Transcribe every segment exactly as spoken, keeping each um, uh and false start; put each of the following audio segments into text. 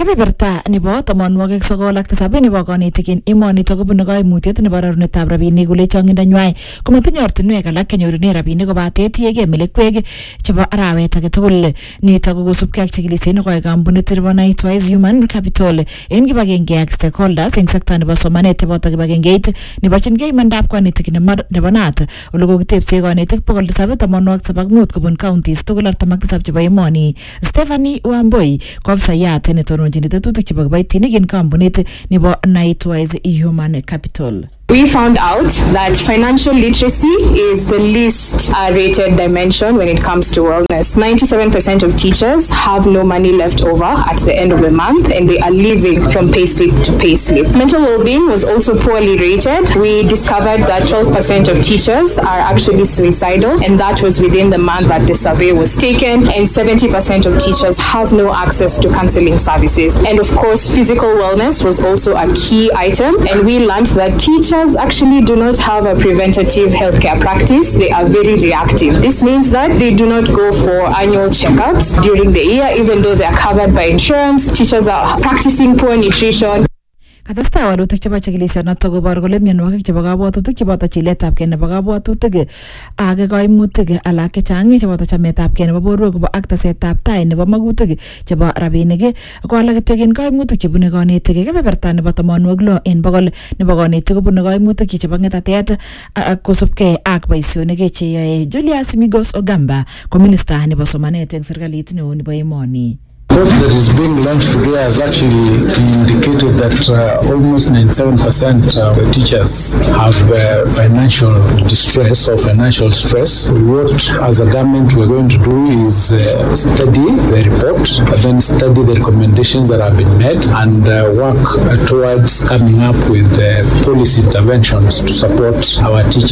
Kebeberta nebo tamanwogik sogol ak tisab nebo konetik en emonitok kobune koimutiet nebo rorunetab rabinik kole chongindonywa komatinye ortinwek alak kenyorune rabinik kobate tiegei melekwek chebo arawet age tugul. Nitok ko kosubkei ak chikilisiet nekoi kampunit nebo Nightwise Human Capital en kibagenge ak stakeholders eng sekta nebo somanet cheboto kibagengeit nebochingei imandab konetik nebo naat ole kokitebse konetik bokol tisab tamanwogik tisab ak mut kobun counties tugul artam ak tisab chebo emoni. Stephanie Wamboi ko afisayat netononjin tetutik chebo kiboitinik en kampunit nebo Nightwise Human Capital. We found out that financial literacy is the least uh, rated dimension when it comes to wellness. ninety-seven percent of teachers have no money left over at the end of the month and they are living from payslip to payslip. Mental well-being was also poorly rated. We discovered that twelve percent of teachers are actually suicidal, and that was within the month that the survey was taken, and seventy percent of teachers have no access to counseling services. And of course, physical wellness was also a key item, and we learned that teachers actually do not have a preventative healthcare practice. They are very reactive. This means that they do not go for annual checkups during the year, even though they are covered by insurance. Teachers are practicing poor nutrition. Katestai walutik chebo chikilisiet koboru kole mionwogik chebo kabwatutik cheboto chiletabgei nebo kabwatutik ak koimutik alak chechang cheboto chametabgei nebo borwek ak tesetab tai nebo magutik chebo rabinik ko alak kityo en koimutik chebune konetik. Kebeberta nebo tamanwogik lo en bokol nebo konetik kobune koimutik chebo ng'etatet ak kosubkei ak boisionik cheyoe. Julius Migos Ogamba ko minista nebo somanet eng serikalit neo nebo emoni. What that is being launched today has actually indicated that uh, almost ninety-seven percent of the teachers have uh, financial distress or financial stress. What, as a government, we're going to do is uh, study the report, then study the recommendations that have been made, and uh, work uh, towards coming up with uh, policy interventions to support our teachers.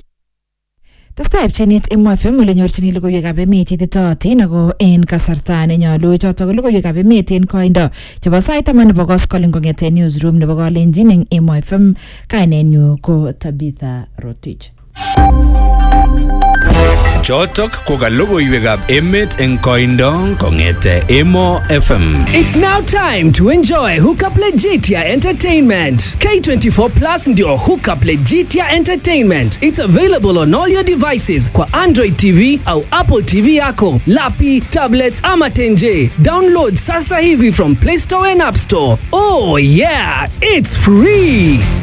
Testai pchenet M F M ole nyorchini logoiwekab emet ititootin ako en kasarta nenyolu chotok ko logoiwekab emet en koindo chebo sait taman nebo koskoleng kong'eten newsroom nebo Kalenjin eng M F M. Kainenyu ko Tabitha Rotich. Chotok ko ka logoiwekab emet eng koindo kong'ete Emo F M. It's now time to enjoy Hookup Legitia Entertainment. K twenty-four Plus ndio Hookup Legitia Entertainment. It's available on all your devices kwa Android T V au Apple T V yako, lapi, tablets ama tenje. Download sasa hivi from Play Store and App Store. Oh yeah, it's free.